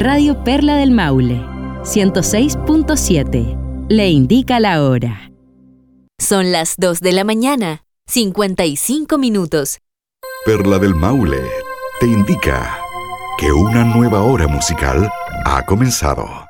Radio Perla del Maule, 106.7. Le indica la hora. Son las 2 de la mañana, 55 minutos. Perla del Maule te indica que una nueva hora musical ha comenzado.